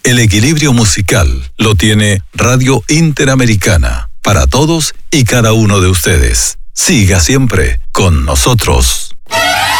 El equilibrio musical lo tiene Radio Interamericana, para todos y cada uno de ustedes. Siga siempre con nosotros.